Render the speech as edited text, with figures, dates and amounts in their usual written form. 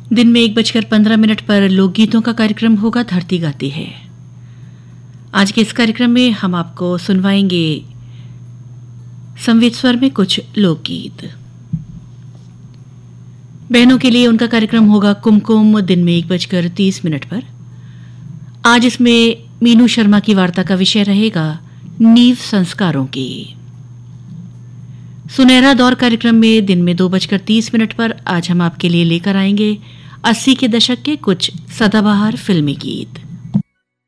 दिन में 1:15 पर लोकगीतों का कार्यक्रम होगा धरती गाती है। आज के इस कार्यक्रम में हम आपको सुनवाएंगे संगीत स्वर में कुछ लोकगीत। बहनों के लिए उनका कार्यक्रम होगा कुमकुम, दिन में 1:30 पर। आज इसमें मीनू शर्मा की वार्ता का विषय रहेगा नींव संस्कारों की। सुनहरा दौर कार्यक्रम में दिन में 2:30 पर आज हम आपके लिए लेकर आएंगे 80 के दशक के कुछ सदाबहार फिल्मी गीत।